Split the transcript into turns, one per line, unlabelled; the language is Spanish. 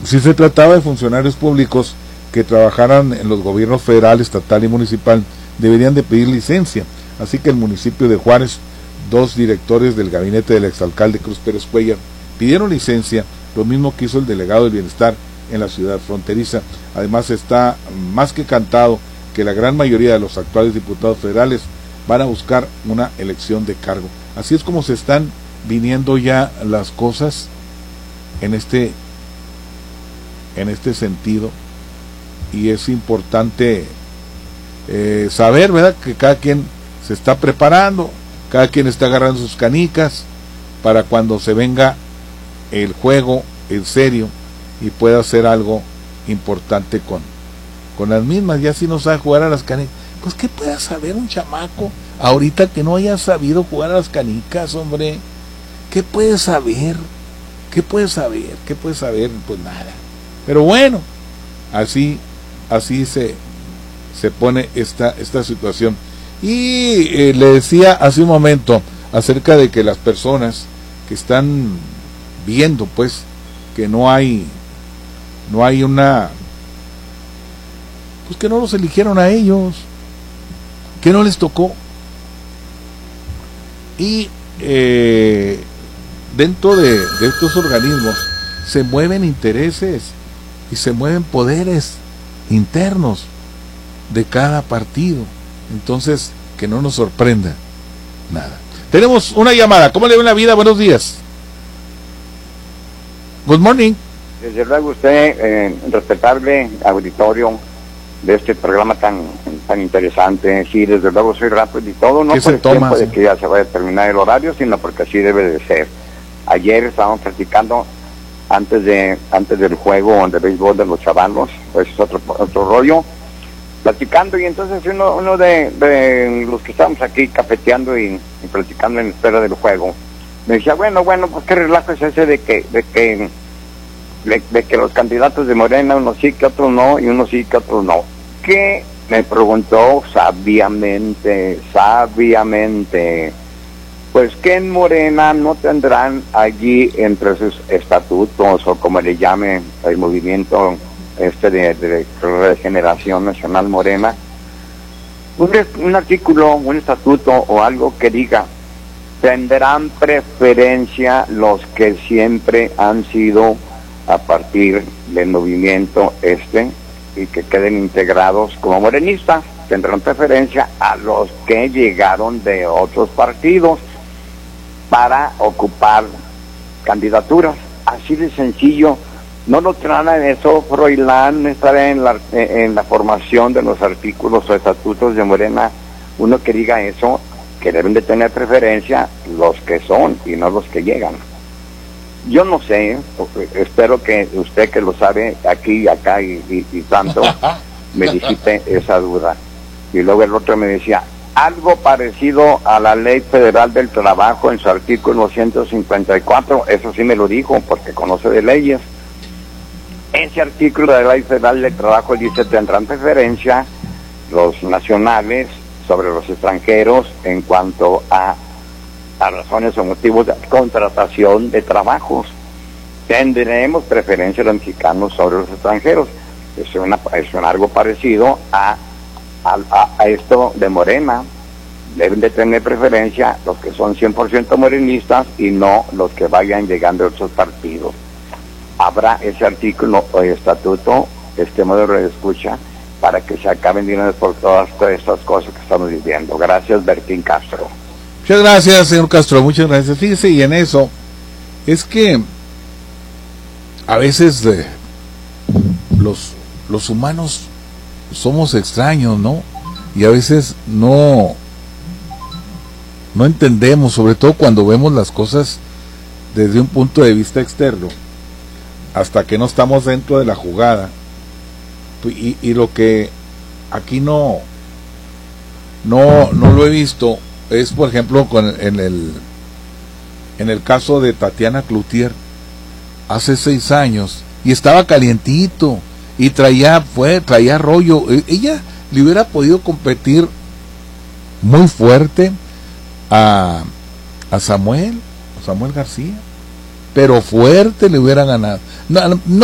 si se trataba de funcionarios públicos que trabajaran en los gobiernos federal, estatal y municipal, deberían de pedir licencia. Así que el municipio de Juárez, 2 directores del gabinete del exalcalde Cruz Pérez Cuellar pidieron licencia, lo mismo que hizo el delegado del bienestar en la ciudad fronteriza. Además, está más que cantado que la gran mayoría de los actuales diputados federales van a buscar una elección de cargo. Así es como se están viniendo ya las cosas en este sentido, y es importante saber, ¿verdad?, que cada quien se está preparando, cada quien está agarrando sus canicas para cuando se venga el juego en serio y pueda hacer algo importante con las mismas. Ya si no sabe jugar a las canicas, pues ¿qué puede saber un chamaco ahorita que no haya sabido jugar a las canicas, hombre? ¿Qué puede saber? ¿Qué puede saber? ¿Qué puede saber? Pues nada. Pero bueno, así se pone esta situación. Y le decía hace un momento acerca de que las personas que están viendo, pues, que no hay una, pues que no los eligieron a ellos, que no les tocó, y dentro de estos organismos se mueven intereses y se mueven poderes internos de cada partido. Entonces, que no nos sorprenda nada. Tenemos una llamada. ¿Cómo le va la vida? Buenos días. Good morning.
Desde luego usted, respetable auditorio de este programa tan interesante. Sí, desde luego soy rápido y todo, no por el tiempo de que ya se vaya a terminar el horario, sino porque así debe de ser. Ayer estábamos platicando antes del juego de béisbol de los chavalos, pues es otro rollo, platicando, y entonces uno de los que estábamos aquí cafeteando y platicando en espera del juego, me decía, bueno, pues qué relajo es ese de que los candidatos de Morena, unos sí que otros no, y unos sí que otros no. ¿Qué? Me preguntó sabiamente, pues que en Morena no tendrán allí entre sus estatutos, o como le llame el movimiento de Regeneración Nacional Morena, un artículo, un estatuto o algo que diga: tendrán preferencia los que siempre han sido a partir del movimiento y que queden integrados como morenistas, tendrán preferencia a los que llegaron de otros partidos para ocupar candidaturas. Así de sencillo. No lo traen en eso, Froilán, no estará en la formación de los artículos o estatutos de Morena, uno que diga eso, que deben de tener preferencia los que son y no los que llegan. Yo no sé, espero que usted, que lo sabe aquí, acá y tanto, me disipe esa duda. Y luego el otro me decía, algo parecido a la Ley Federal del Trabajo en su artículo 154, eso sí me lo dijo porque conoce de leyes. Ese artículo de la Ley Federal del Trabajo dice: tendrán preferencia los nacionales sobre los extranjeros en cuanto a razones o motivos de contratación de trabajos. Tendremos preferencia los mexicanos sobre los extranjeros. Es algo parecido a esto de Morena. Deben de tener preferencia los que son 100% morenistas y no los que vayan llegando de otros partidos. Habrá ese artículo o estatuto, modelo de escucha, para que se acaben de una vez por todas estas cosas que estamos viviendo. Gracias, Bertín Castro.
Muchas gracias, señor Castro, muchas gracias. Fíjese, y en eso, es que a veces los humanos somos extraños, ¿no? Y a veces no entendemos, sobre todo cuando vemos las cosas desde un punto de vista externo, hasta que no estamos dentro de la jugada. Y lo que aquí no lo he visto es, por ejemplo, en el caso de Tatiana Cloutier, hace 6 años, y estaba calientito, y traía rollo. Ella le hubiera podido competir muy fuerte a Samuel García, pero fuerte le hubiera ganado. No